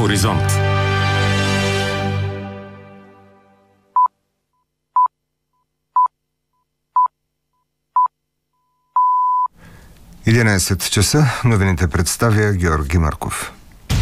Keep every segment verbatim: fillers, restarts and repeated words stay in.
Хоризонт. единайсет часа. Новините представя Георги Марков.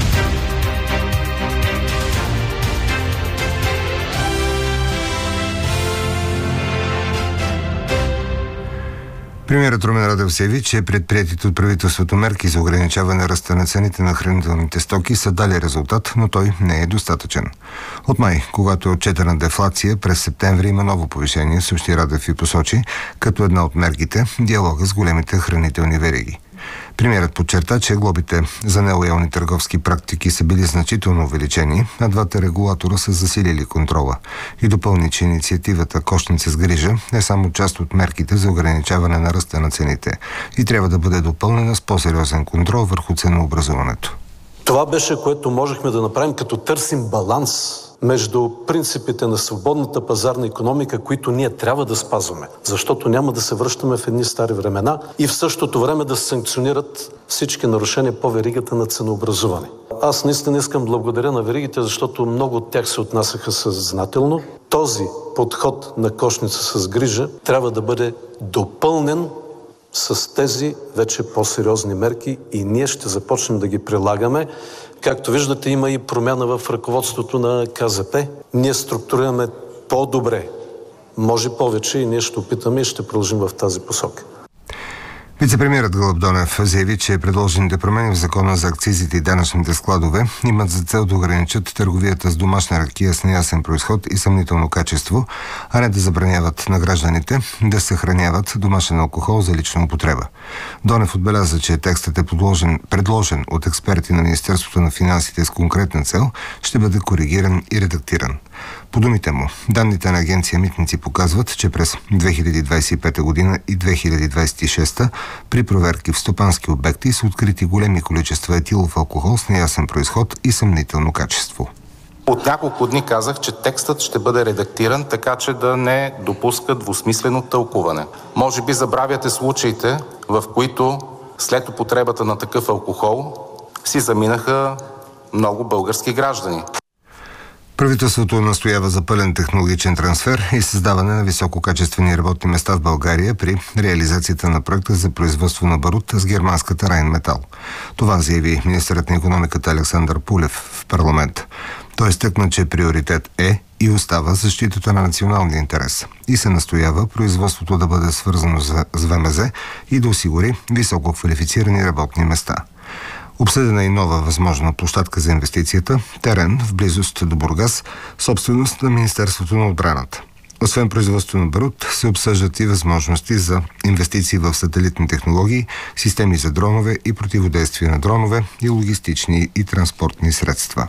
Премиерът Румен Радев заяви, че предприетите от правителството мерки за ограничаване ръста на цените на хранителните стоки са дали резултат, но той не е достатъчен. От май, когато е отчетена дефлация, през септември има ново повишение, съобщи Радев и посочи, като една от мерките – диалога с големите хранителни вериги. Премиерът подчерта, че глобите за нелоялни търговски практики са били значително увеличени, а двата регулатора са засилили контрола. И допълни, че инициативата "Кошница с грижа" е само част от мерките за ограничаване на ръста на цените и трябва да бъде допълнена с по-сериозен контрол върху ценообразуването. Това беше, което можехме да направим, като търсим баланс между принципите на свободната пазарна икономика, които ние трябва да спазваме, защото няма да се връщаме в едни стари времена и в същото време да се санкционират всички нарушения по веригата на ценообразуване. Аз наистина искам да благодаря на веригите, защото много от тях се отнасяха съзнателно. Този подход на "Кошница с грижа" трябва да бъде допълнен с тези вече по-сериозни мерки и ние ще започнем да ги прилагаме. Както виждате, има и промяна в ръководството на К З П. Ние структурираме по-добре. Може повече и ние ще опитаме и ще продължим в тази посока. Вицепремиерът Гълъб Донев заяви, че предложените промени в Закона за акцизите и данъчните складове имат за цел да ограничат търговията с домашна ракия с неясен произход и съмнително качество, а не да забраняват на гражданите да съхраняват домашен алкохол за лична употреба. Донев отбеляза, че текстът е подложен, предложен от експерти на Министерството на финансите с конкретна цел, ще бъде коригиран и редактиран. По думите му, данните на агенция Митници показват, че през две хиляди двадесет и пета година и две хиляди двадесет и шеста при проверки в стопански обекти са открити големи количества етилов алкохол с неясен произход и съмнително качество. От няколко дни казах, че текстът ще бъде редактиран, така че да не допуска двусмислено тълкуване. Може би забравяте случаите, в които след употребата на такъв алкохол си заминаха много български граждани. Правителството настоява за пълен технологичен трансфер и създаване на висококачествени работни места в България при реализацията на проекта за производство на барут с германската Райнметал. Това заяви министърът на икономиката Александър Пулев в парламента. Той изтъкна, че приоритет е и остава защитата на националния интерес и се настоява производството да бъде свързано с В М З и да осигури високо квалифицирани работни места. Обсъдена и нова възможна площадка за инвестицията – терен в близост до Бургас, собственост на Министерството на отбраната. Освен производство на барут, се обсъждат и възможности за инвестиции в сателитни технологии, системи за дронове и противодействие на дронове и логистични и транспортни средства.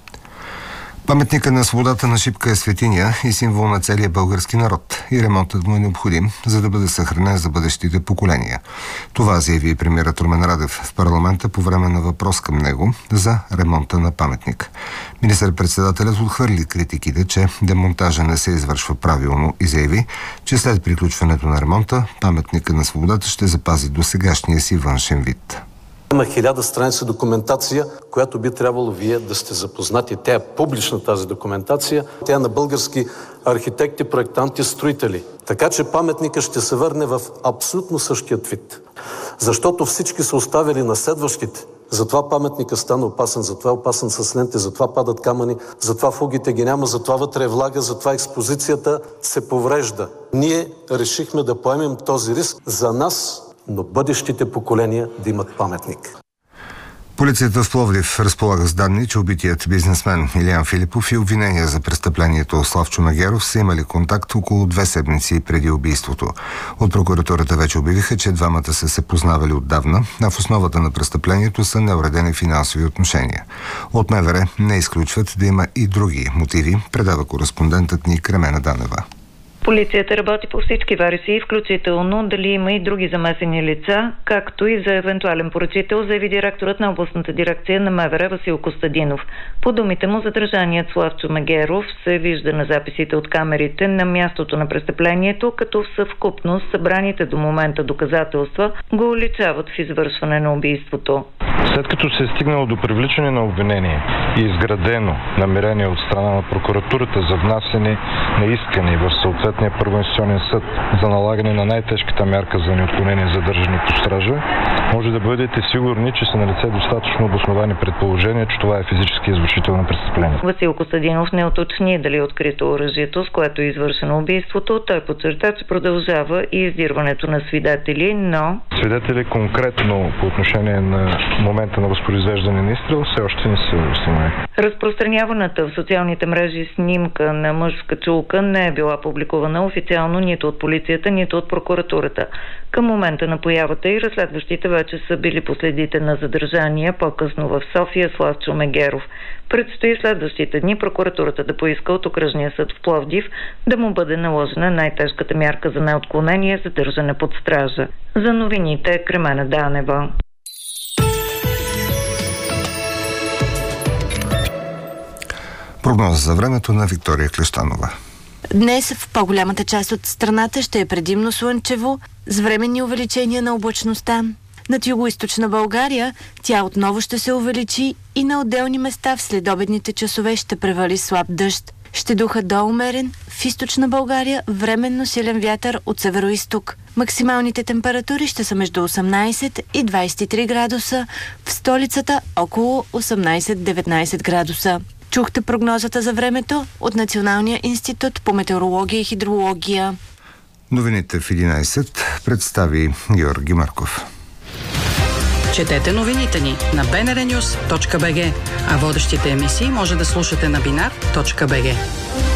Паметникът на свободата на Шипка е светиня и символ на целия български народ и ремонтът му е необходим, за да бъде съхранен за бъдещите поколения. Това заяви премиерът Румен Радев в парламента по време на въпрос към него за ремонта на паметник. Министър-председателят отхвърли критиките, че демонтажа не се извършва правилно и заяви, че след приключването на ремонта паметникът на свободата ще запази досегашния си външен вид. Има хиляда страници документация, която би трябвало вие да сте запознати. Тя е публична, тази документация. Тя е на български архитекти, проектанти, строители. Така че паметника ще се върне в абсолютно същият вид. Защото всички са оставили на следващите. Затова паметника стана опасен, затова е опасен с ленти, затова падат камъни, затова фугите ги няма, затова вътре е влага, затова експозицията се поврежда. Ние решихме да поемем този риск за нас, но бъдещите поколения да имат паметник. Полицията в Пловдив разполага с данни, че убитият бизнесмен Илиян Филипов и обвинения за престъплението Славчо Магеров са имали контакт около две седмици преди убийството. От прокуратурата вече обявиха, че двамата са се познавали отдавна, а в основата на престъплението са неуредени финансови отношения. От М В Р не изключват да има и други мотиви, предава кореспондентът ни Кремена Данева. Полицията работи по всички версии, включително дали има и други замесени лица, както и за евентуален поръчител, заяви директорът на областната дирекция на М В Р Васил Костадинов. По думите му, задържаният Славчо Магеров се вижда на записите от камерите на мястото на престъплението, като в съвкупност събраните до момента доказателства го уличават в извършване на убийството. След като се е стигнало до привличане на обвинение и изградено намерение от страна на прокуратурата за внасяне на искане в съответния първоинституционен съд за налагане на най-тежката мярка за неотклонение задържане под стража, може да бъдете сигурни, че са налице достатъчно обосновани предположения, че това е физически извършител на престъпление. Васил Костадинов не уточни дали е открито оръжието, с което е извършено убийството. Той подчерта, че продължава и издирването на свидетели, но... Свидетели конкретно по отношение на момента на възпроизвеждане на изстрел все още не са установени. Разпространяваната в социалните мрежи снимка на мъж в качулка не е била публикувана официално нито от полицията, нито от прокуратурата. Към момента на появата и разследващите вече са били по следите на задържания по-късно в София Славчо Мегеров. Предстои следващите дни прокуратурата да поиска от окръжния съд в Пловдив да му бъде наложена най-тежката мярка за неотклонение задържане под стража. За новините Кремена Данева. Прогноза за времето на Виктория Клещанова. Днес в по-голямата част от страната ще е предимно слънчево, с временни увеличения на облачността. Над югоизточна България тя отново ще се увеличи и на отделни места в следобедните часове ще превали слаб дъжд. Ще духа до умерен, в източна България временно силен вятър от североизток. Максималните температури ще са между осемнайсет и двайсет и три градуса, в столицата около осемнайсет-деветнайсет градуса. Чухте прогнозата за времето от Националния институт по метеорология и хидрология. Новините в единайсет представи Георги Марков. Четете новините ни на би ен ар нюз точка би джи, а водещите емисии може да слушате на бинар точка би джи.